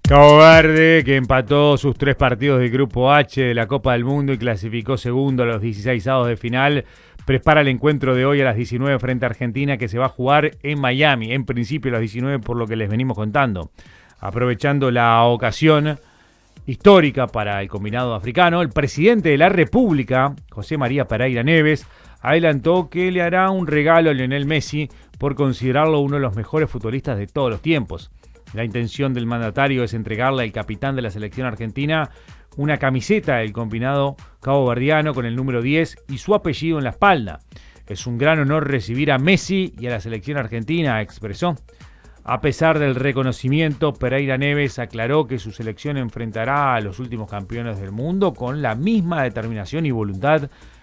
Cabo Verde, que empató sus 3 partidos del Grupo H de la Copa del Mundo y clasificó segundo a los 16avos de final, prepara el encuentro de hoy a las 19 frente a Argentina, que se va a jugar en Miami, en principio a las 19 por lo que les venimos contando. Aprovechando la ocasión histórica para el combinado africano, el presidente de la República, José María Pereira Neves, adelantó que le hará un regalo a Lionel Messi por considerarlo uno de los mejores futbolistas de todos los tiempos. La intención del mandatario es entregarle al capitán de la selección argentina una camiseta del combinado caboverdiano con el número 10 y su apellido en la espalda. Es un gran honor recibir a Messi y a la selección argentina, expresó. A pesar del reconocimiento, Pereira Neves aclaró que su selección enfrentará a los últimos campeones del mundo con la misma determinación y voluntad